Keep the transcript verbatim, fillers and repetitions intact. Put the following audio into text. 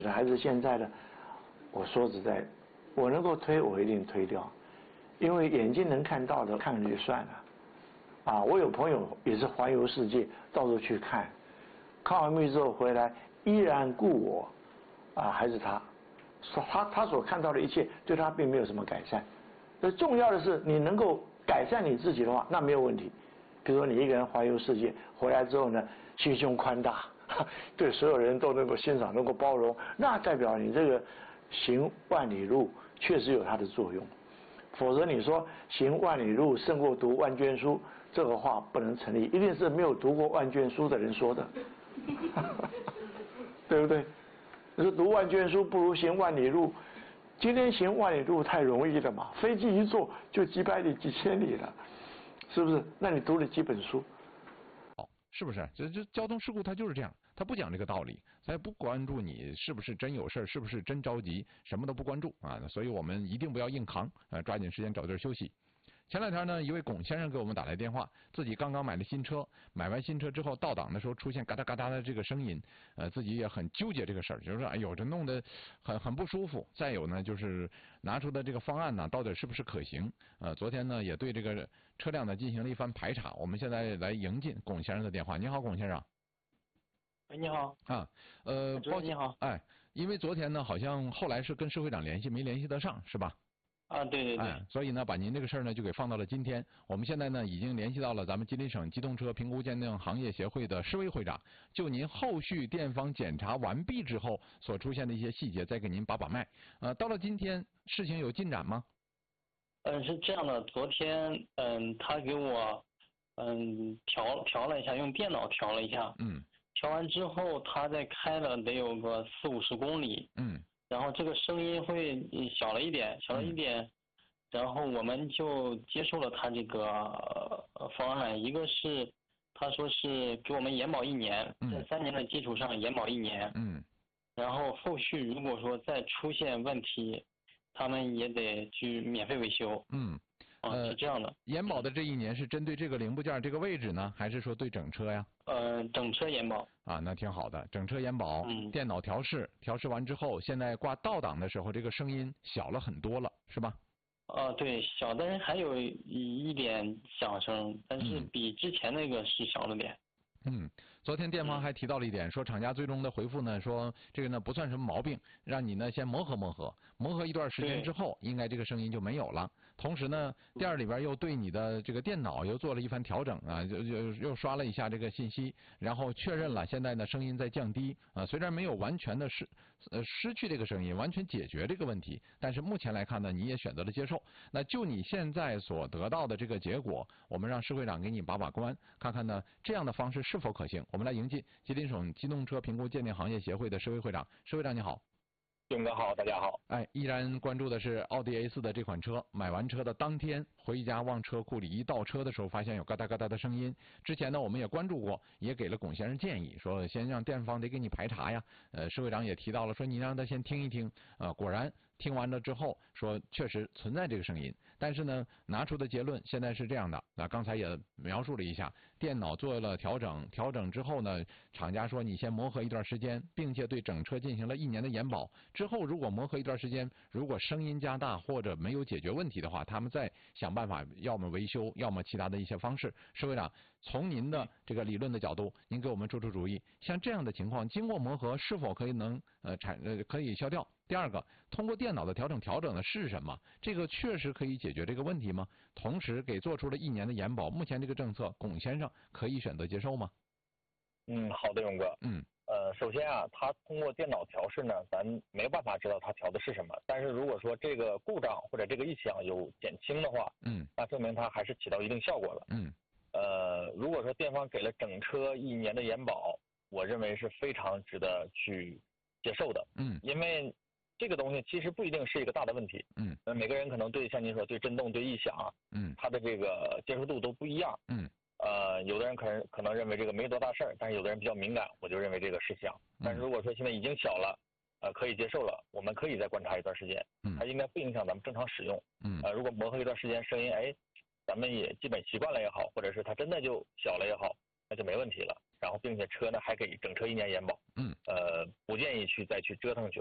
还是现在的，我说实在，我能够推，我一定推掉，因为眼睛能看到的看了就算了。啊，我有朋友也是环游世界，到处去看，看完病之后回来依然故我，啊，还是他，说他他所看到的一切对他并没有什么改善。那重要的是你能够改善你自己的话，那没有问题。比如说你一个人环游世界回来之后呢，心胸宽大，对所有人都能够欣赏、能够包容，那代表你这个行万里路确实有它的作用。否则你说行万里路胜过读万卷书，这个话不能成立，一定是没有读过万卷书的人说的，对不对？你说读万卷书不如行万里路，今天行万里路太容易了嘛，飞机一坐就几百里、几千里了，是不是？那你读了几本书？ 好，是不是？这这交通事故它就是这样，他不讲这个道理，他也不关注你是不是真有事，是不是真着急，什么都不关注啊。所以我们一定不要硬扛，啊，抓紧时间找地儿休息。前两天呢，一位龚先生给我们打来电话，自己刚刚买了新车，买完新车之后到档的时候出现嘎哒嘎哒的这个声音，呃，自己也很纠结这个事儿，就是说哎呦，这弄得很很不舒服。再有呢，就是拿出的这个方案呢，到底是不是可行？呃，昨天呢也对这个车辆呢进行了一番排查。我们现在来迎进龚先生的电话。你好，龚先生。 喂，你好。 啊，呃， 主任你好。 哎，因为昨天呢，好像后来是跟社会长联系，没联系得上，是吧？ 啊，对对对。 哎，所以呢，把您这个事儿呢就给放到了今天。我们现在呢已经联系到了咱们吉林省机动车评估鉴定行业协会的施威会长，就您后续店方检查完毕之后所出现的一些细节，再给您把把脉。呃，到了今天，事情有进展吗？ 嗯，是这样的，昨天嗯，他给我嗯调调了一下，用电脑调了一下。 嗯。 调完之后，他再开了得有个四五十公里。 嗯。 然后这个声音会小了一点，小了一点，嗯、然后我们就接受了他这个方案。一个是他说是给我们延保一年，在、嗯、三年的基础上延保一年。 嗯。 然后后续如果说再出现问题，他们也得去免费维修。 嗯。 啊，是这样的。 延保的这一年是针对这个零部件这个位置呢，还是说对整车呀？ 呃，整车延保。 啊，那挺好的，整车延保。嗯。电脑调试，调试完之后，现在挂倒档的时候，这个声音小了很多了，是吧？ 啊，对，小的还有一点响声，但是比之前那个是小了点。 嗯，昨天店方还提到了一点，说厂家最终的回复呢，说这个呢不算什么毛病，让你呢先磨合磨合，磨合一段时间之后，应该这个声音就没有了。同时呢，店里边又对你的这个电脑又做了一番调整啊，就又又刷了一下这个信息，然后确认了现在呢声音在降低啊，虽然没有完全的失呃失去这个声音，完全解决这个问题，但是目前来看呢，你也选择了接受。那就你现在所得到的这个结果，我们让施会长给你把把关，看看呢这样的方式是否可行？我们来迎进吉林省机动车评估鉴定行业协会的施威会长。施会长你好。 勇哥好，大家好。 哎，依然关注的是奥迪 A 四 的这款车，买完车的当天回家往车库里一倒车的时候，发现有嘎哒嘎哒的声音。之前呢，我们也关注过，也给了龚先生建议，说先让店方得给你排查呀。呃，施会长也提到了，说你让他先听一听。呃，果然听完了之后，说确实存在这个声音，但是呢，拿出的结论现在是这样的。那刚才也描述了一下，电脑做了调整，调整之后呢，厂家说你先磨合一段时间，并且对整车进行了一年的延保。之后如果磨合一段时间，如果声音加大或者没有解决问题的话，他们再想办法，要么维修，要么其他的一些方式。施会长，从您的这个理论的角度，您给我们出出主意，像这样的情况，经过磨合是否可以能呃产呃可以消掉？第二个，通过电脑的调整调整的是什么？这个确实可以解决这个问题吗？同时给做出了一年的延保，目前这个政策，龚先生可以选择接受吗？ 嗯，好的，勇哥。 嗯。 呃，首先啊，他通过电脑调试呢，咱没办法知道他调的是什么。但是如果说这个故障或者这个异响有减轻的话， 嗯， 那证明它还是起到一定效果的。 嗯。 呃，如果说店方给了整车一年的延保，我认为是非常值得去接受的。 嗯。 因为这个东西其实不一定是一个大的问题。 嗯。 呃，每个人可能对像您说对震动、对异响啊， 嗯， 他的这个接受度都不一样。 嗯。 呃，有的人可能可能认为这个没多大事儿，但是有的人比较敏感，我就认为这个是响。但是如果说现在已经小了，呃，可以接受了，我们可以再观察一段时间。 嗯。 它应该不影响咱们正常使用。 嗯。 呃，如果磨合一段时间，声音哎，咱们也基本习惯了也好，或者是它真的就小了也好，那就没问题了。 然后并且车呢还给整车一年延保。 嗯， 呃，不建议去再去折腾去